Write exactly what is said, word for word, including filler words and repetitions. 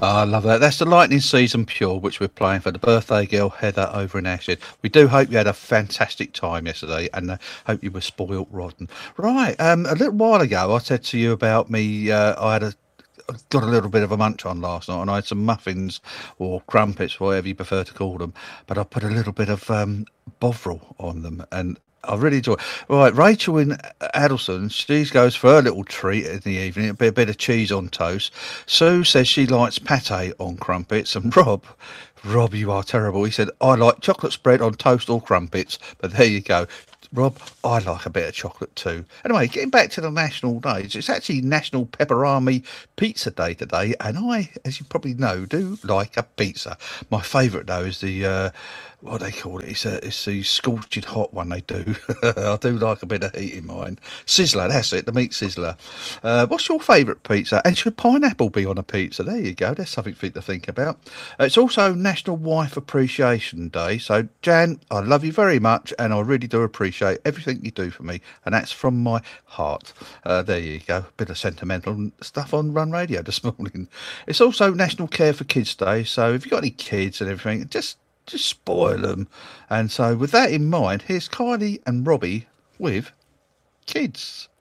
Oh, I love that. That's the Lightning Season Pure, which we're playing for the birthday girl Heather over in Ashford. We do hope you had a fantastic time yesterday, and uh, hope you were spoilt rotten. Right, um, a little while ago, I said to you about me. Uh, I had a got a little bit of a munch on last night, and I had some muffins or crumpets, whatever you prefer to call them. But I put a little bit of um, Bovril on them, and I really enjoy it. Right, Rachel in Addleston, she goes for her little treat in the evening, a bit, a bit of cheese on toast. Sue says she likes pate on crumpets, and Rob, Rob, you are terrible. He said, I like chocolate spread on toast or crumpets, but there you go. Rob, I like a bit of chocolate too. Anyway, getting back to the national days, it's actually National Pepperami Pizza Day today, and I, as you probably know, do like a pizza. My favourite though is the uh, what do they call it? It's a, it's the scorching hot one they do. I do like a bit of heat in mine. Sizzler, that's it, the meat sizzler. Uh, what's your favourite pizza? And should pineapple be on a pizza? There you go. There's something for you to think about. Uh, it's also National Wife Appreciation Day. So, Jan, I love you very much, and I really do appreciate everything you do for me, and that's from my heart. Uh, there you go. Bit of sentimental stuff on Run Radio this morning. It's also National Care for Kids Day. So, if you've got any kids and everything, just just spoil them. And so, with that in mind, here's Kylie and Robbie with Kids.